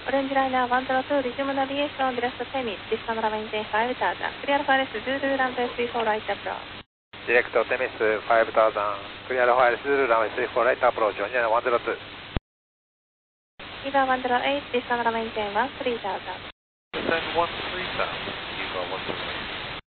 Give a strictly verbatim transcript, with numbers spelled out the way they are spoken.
Orange Liner one zero two, resume navigation, direct to Temis, December maintain five thousand. Clear for Zulu runway three four right approach. Direct to Temis five thousand, clear for Zulu runway three four right approach, Orange Liner one zero two. Eva one zero eight, December maintain one three thousand. Descend one three thousand, Eva one zero eight.